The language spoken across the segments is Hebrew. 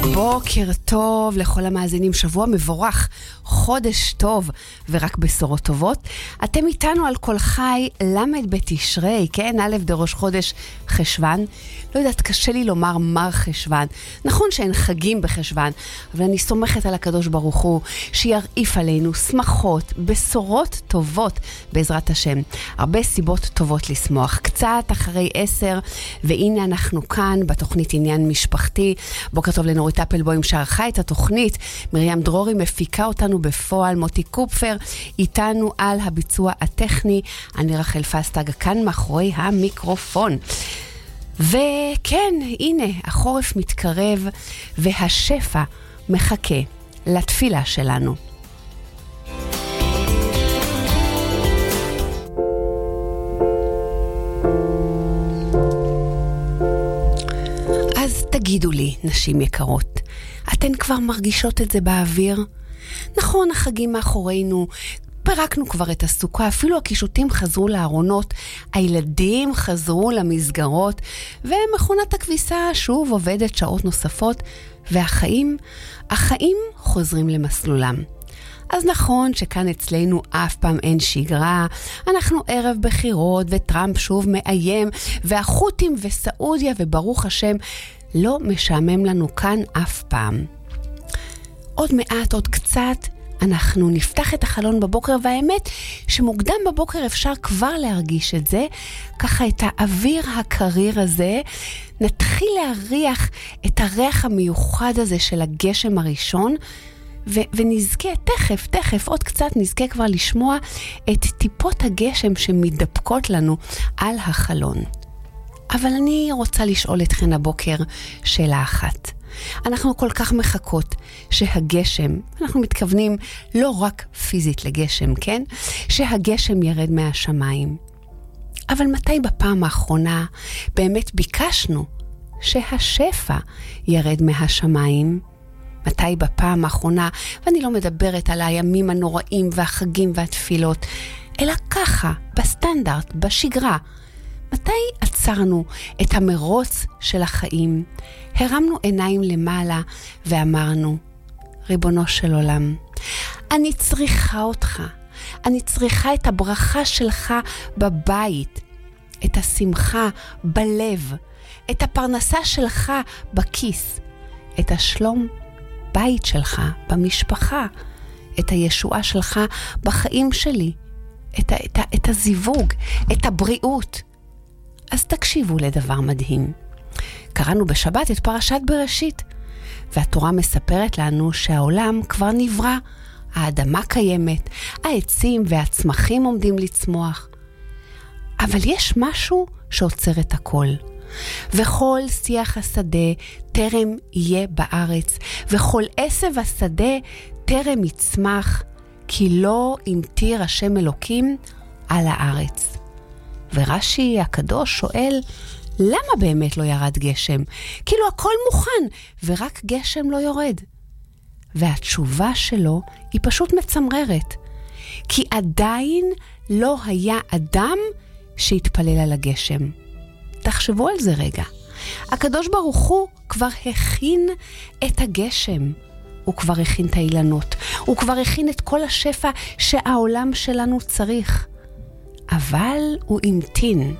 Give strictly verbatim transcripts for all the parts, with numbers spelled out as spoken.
בוקר טוב לכל המאזינים, שבוע מבורך, חודש טוב ורק בשורות טובות. אתם איתנו על כל חי, למד בתשרי, כן, א' דראש חודש חשבן. לא יודעת, קשה לי לומר מר חשבן. נכון שאין חגים בחשבן, אבל אני סומכת על הקדוש ברוך הוא שירעיף עלינו שמחות, בשורות טובות בעזרת השם. הרבה סיבות טובות לשמוח. קצת אחרי עשר, והנה אנחנו כאן בתוכנית עניין משפחתי. בוקר טוב לנורית אפלבוים שערכה את התוכנית, מרים דרורי מפיקה אותנו בפועל, מוטי קופפר איתנו על הביצוע הטכני, אני רחל פסטג כאן מאחורי המיקרופון. וכן, הנה, החורף מתקרב והשפע מחכה לתפילה שלנו. אז תגידו לי, נשים יקרות, אתן כבר מרגישות את זה באוויר? נכון, החגים מאחורינו, פרקנו כבר את הסוכה, אפילו הקישוטים חזרו לארונות, הילדים חזרו למסגרות, ומכונת הכביסה שוב עובדת שעות נוספות, והחיים, החיים חוזרים למסלולם. אז נכון שכאן אצלנו אף פעם אין שגרה, אנחנו ערב בחירות וטראמפ שוב מאיים, והחות'ים וסעודיה וברוך השם, לא משעמם לנו כאן אף פעם. עוד מעט, עוד קצת, אנחנו נפתח את החלון בבוקר, והאמת שמוקדם בבוקר אפשר כבר להרגיש את זה, ככה את האוויר הקריר הזה, נתחיל להריח את הריח המיוחד הזה של הגשם הראשון, ו- ונזכה תכף, תכף, עוד קצת נזכה כבר לשמוע את טיפות הגשם שמתדפקות לנו על החלון. אבל אני רוצה לשאול אתכן הבוקר שאלה אחת. אנחנו כל כך מחכות שהגשם, אנחנו מתכוונים לא רק פיזית לגשם, כן? שהגשם ירד מהשמיים. אבל מתי בפעם האחרונה באמת ביקשנו שהשפע ירד מהשמיים? מתי בפעם האחרונה, ואני לא מדברת על הימים הנוראים והחגים והתפילות, אלא ככה, בסטנדרט, בשגרה, מתי עצרנו את המרוץ של החיים? הרמנו עיניים למעלה ואמרנו, ריבונו של עולם, אני צריכה אותך, אני צריכה את הברכה שלך בבית, את השמחה בלב, את הפרנסה שלך בכיס, את השלום בית שלך במשפחה, את הישועה שלך בחיים שלי, את, את, את הזיווג, את הבריאות. אז תקשיבו לדבר מדהים. קראנו בשבת את פרשת בראשית, והתורה מספרת לנו שהעולם כבר נברא, האדמה קיימת, העצים והצמחים עומדים לצמוח. אבל יש משהו שעוצר את הכל. וכל שיח השדה טרם יהיה בארץ, וכל עשב השדה טרם יצמח, כי לא ימטיר השם אלוקים על הארץ. ורש"י הקדוש שואל, למה באמת לא ירד גשם? כאילו הכל מוכן, ורק גשם לא יורד. והתשובה שלו היא פשוט מצמררת. כי עדיין לא היה אדם שהתפלל על הגשם. תחשבו על זה רגע. הקדוש ברוך הוא כבר הכין את הגשם. הוא כבר הכין את האילנות. הוא כבר הכין את כל השפע שהעולם שלנו צריך. אבל הוא המתין.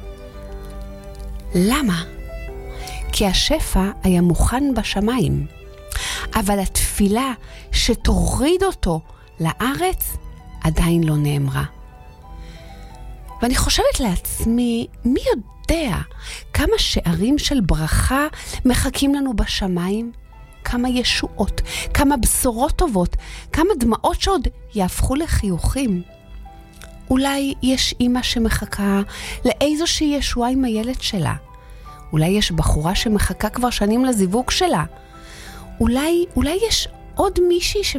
למה? כי השפע היה מוכן בשמיים. אבל התפילה שתוריד אותו לארץ עדיין לא נאמרה. ואני חושבת לעצמי, מי יודע כמה שערים של ברכה מחכים לנו בשמיים? כמה ישועות, כמה בשורות טובות, כמה דמעות שעוד יהפכו לחיוכים. אולי יש אמא שמחכה לאיזושהי ישועה עם הילד שלה. אולי יש בחורה שמחכה כבר שנים לזיווג שלה. אולי, אולי יש עוד מישהי